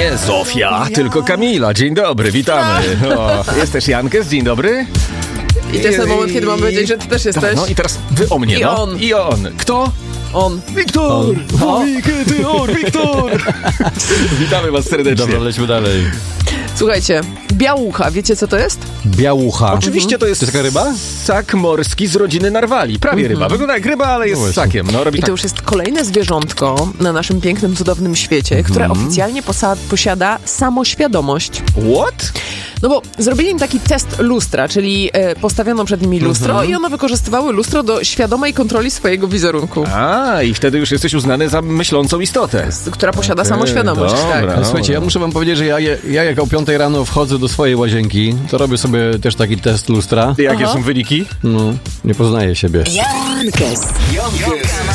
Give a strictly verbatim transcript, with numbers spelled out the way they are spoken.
Nie Zofia, tylko Kamila. Dzień dobry, witamy. O, jest też Jankes, dzień dobry. I to jest ten moment, kiedy mam powiedzieć, że ty też jesteś. No i teraz wy o mnie, I no. on. I on. Kto? On. Wiktor! No. Wiktor! Wiktor! Witamy was serdecznie. Dobra, lećmy dalej. Słuchajcie, białucha, wiecie co to jest? Białucha. Oczywiście to jest, To jest taka ryba? Ssak morski z rodziny narwali. Prawie ryba. Wygląda jak ryba, ale jest No właśnie. ssakiem. No, robi I tak. to już jest kolejne zwierzątko na naszym pięknym, cudownym świecie, które oficjalnie posa- posiada samoświadomość. What? No bo zrobili im taki test lustra, czyli e, postawiono przed nimi lustro i one wykorzystywały lustro do świadomej kontroli swojego wizerunku, A, i wtedy już jesteś uznany za myślącą istotę. która posiada samoświadomość. dobra. Tak. No, Ale słuchajcie, ja muszę wam powiedzieć, że ja, ja jak o piątej rano wchodzę do swojej łazienki, to robię sobie też taki test lustra. Jakie Aha. są wyniki? No, nie poznaję siebie. Jankes.